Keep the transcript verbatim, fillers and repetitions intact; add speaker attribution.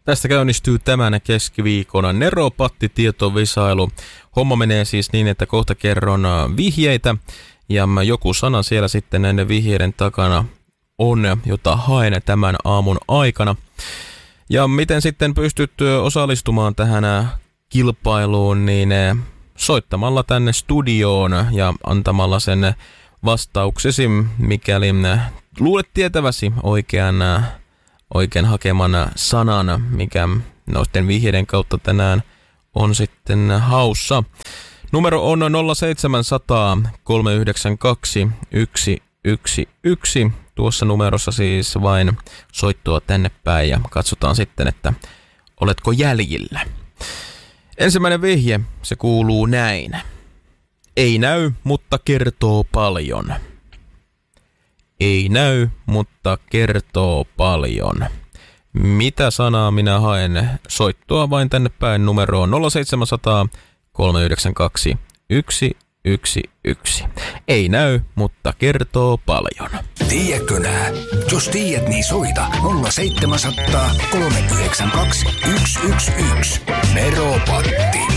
Speaker 1: Tästä käynnistyy tämän keskiviikon Neropatti-tietovisailu. Homma menee siis niin, että kohta kerron vihjeitä ja joku sana siellä sitten näiden vihjeiden takana on, jota haen tämän aamun aikana. Ja miten sitten pystyt osallistumaan tähän kilpailuun, niin soittamalla tänne studioon ja antamalla sen vastauksesi, mikäli luulet tietäväsi oikean, oikean hakeman sanan, mikä noiden vihjeiden kautta tänään on sitten haussa. Numero on nolla seitsemän nolla nolla kolme yhdeksän kaksi yksi yksi yksi. Tuossa numerossa siis vain soittua tänne päin ja katsotaan sitten, että oletko jäljillä. Ensimmäinen vihje, se kuuluu näin. Ei näy, mutta kertoo paljon. Ei näy, mutta kertoo paljon. Mitä sanaa minä haen? Soittua vain tänne päin numeroon nolla seitsemän nolla nolla kolme yhdeksän kaksi yksi yksi yksi. Ei näy, mutta kertoo paljon.
Speaker 2: Tiedätkö nää? Jos tiedät, niin soita nolla seitsemän nolla nolla kolme yhdeksän kaksi yksi yksi yksi. Neropatti.